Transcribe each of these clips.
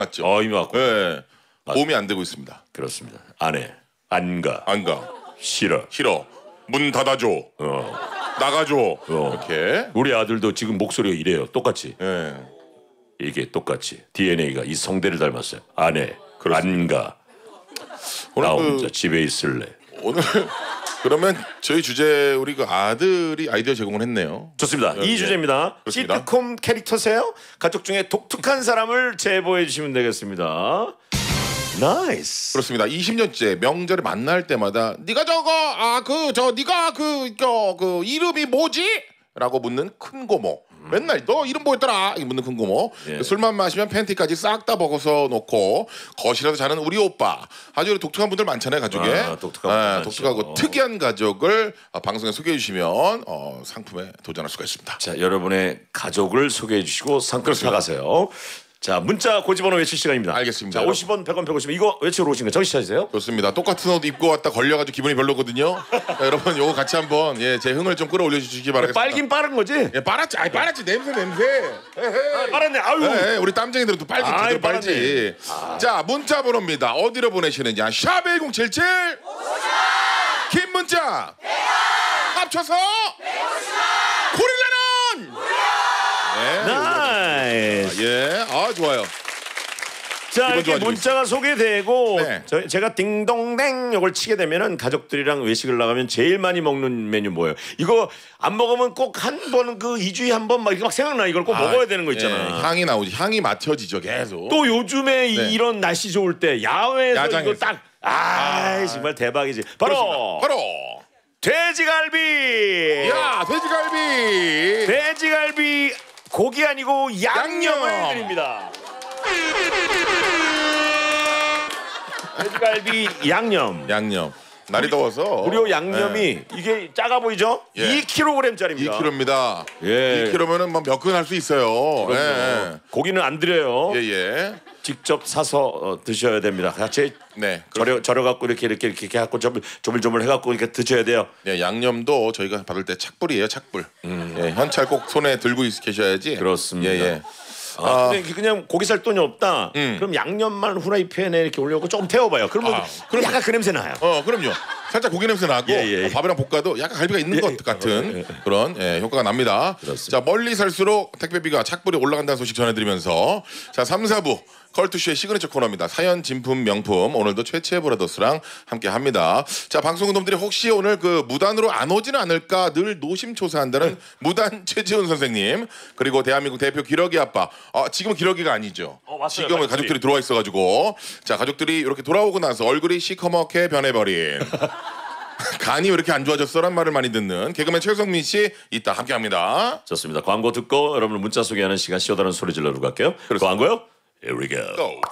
맞죠? 이미 왔고. 네. 도움이 안 되고 있습니다. 그렇습니다. 아내 안 가. 싫어. 문 닫아줘. 나가줘. 이렇게. 우리 아들도 지금 목소리가 이래요. 똑같이. 네. 이게 똑같이 DNA가 이 성대를 닮았어요. 아내 안 가. 나 혼자 집에 있을래. 오늘 그러면 저희 주제 우리 그 아들이 아이디어 제공을 했네요. 좋습니다. 이 주제입니다. 시트콤 캐릭터세요? 가족 중에 독특한 사람을 제보해 주시면 되겠습니다. 나이스. 그렇습니다. 20년째 명절에 만날 때마다 네가 네가 그 이름이 뭐지? 라고 묻는 큰 고모. 맨날 너 이름 뭐였더라? 묻는 큰 고모. 술만 마시면 팬티까지 싹 다 벗어서 놓고 거실에서 자는 우리 오빠. 아주 독특한 분들 많잖아요, 가족에. 독특하고 특이한 가족을 방송에 소개해 주시면 상품에 도전할 수가 있습니다. 자, 여러분의 가족을 소개해 주시고 상품 사가세요. 자, 문자 고지번호 외칠 시간입니다. 알겠습니다. 자, 50원, 100원, 150원 이거 외치러 오신 거 정신 차리세요. 좋습니다. 똑같은 옷 입고 왔다 걸려가지고 기분이 별로거든요. 자, 여러분 요거 같이 한번 제 흥을 좀 끌어올려 주시기 바라겠습니다. 빨긴 빠른 거지? 빨았지. 빨았지. 냄새. 빨았네. 아유. 우리 땀쟁이들은 또 빨지. 제대로 빨지. 자, 문자 번호입니다. 어디로 보내시는지 샵 1077 긴 문자 합쳐서 150원 나이스. 좋아요. 자, 이렇게 문자가 소개되고 네. 제가 딩동댕 이걸 치게 되면은 가족들이랑 외식을 나가면 제일 많이 먹는 메뉴 뭐예요? 이거 안 먹으면 꼭 한 번은 그 2주에 한 번 막 이렇게 막 생각나. 이걸 꼭 먹어야 되는 거 있잖아. 향이 나오지. 향이 맡혀지죠 계속. 또 요즘에 이런 날씨 좋을 때 야외에서 이거 딱 정말 대박이지. 바로 돼지갈비. 야, 돼지갈비 고기 아니고 양념을 드립니다. 돼지갈비 양념. 날이 더워서 무료 양념이 이게 작아 보이죠? 2kg짜리입니다. 2kg입니다. 2kg면은 뭐 몇 근 할 수 있어요. 고기는 안 드려요. 직접 사서 드셔야 됩니다. 같이 절여 갖고 이렇게 해갖고 조물조물 해갖고 이렇게 드셔야 돼요. 양념도 저희가 받을 때 착불이에요. 착불. 현찰 꼭 손에 들고 계셔야지. 그렇습니다. 근데 그냥 고기 살 돈이 없다. 그럼 양념만 후라이팬에 이렇게 올려놓고 조금 태워봐요. 그러면 약간 그 냄새 나요. 그럼요. 살짝 고기 냄새 나고 밥이랑 볶아도 약간 갈비가 있는 것 같은 그런 효과가 납니다. 그렇습니다. 자, 멀리 살수록 택배비가 착불이 올라간다는 소식 전해드리면서 자, 3, 4부 컬투쇼의 시그니처 코너입니다. 사연, 진품, 명품. 오늘도 최치의 브라더스랑 함께합니다. 자, 방송놈들이 혹시 오늘 그 무단으로 안 오지는 않을까 늘 노심초사한다는 무단 최지훈 선생님, 그리고 대한민국 대표 기러기 아빠. 지금은 기러기가 아니죠. 맞어요. 지금은 가족들이 들어와 있어가지고 자, 가족들이 이렇게 돌아오고 나서 얼굴이 시커멓게 변해버린 간이 왜 이렇게 안 좋아졌어란 말을 많이 듣는 개그맨 최성민 씨 이따 함께합니다. 좋습니다. 광고 듣고 여러분 문자 소개하는 시간 시원한 소리 질러로 갈게요. 광고요? Here we go.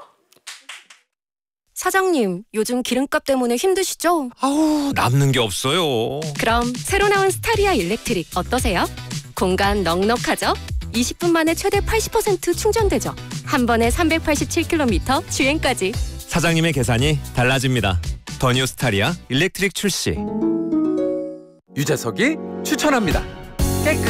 사장님, 요즘 기름값 때문에 힘드시죠? 아우, 남는 게 없어요. 그럼 새로 나온 스타리아 일렉트릭 어떠세요? 공간 넉넉하죠? 20분 만에 최대 80% 충전되죠? 한 번에 387km 주행까지. 사장님의 계산이 달라집니다. 더 뉴 스타리아 일렉트릭 출시. 유재석이 추천합니다. 깨끗